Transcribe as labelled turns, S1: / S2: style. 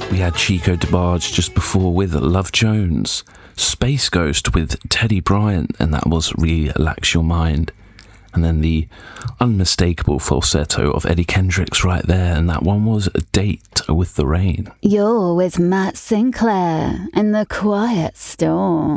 S1: We had Chico DeBarge just before with Love Jones, Space Ghost with Teddy Bryant, and that was Relax Your Mind. And then the unmistakable falsetto of Eddie Kendricks right there, and that one was A Date with the Rain.
S2: You're with Matt Sinclair in The Quiet Storm.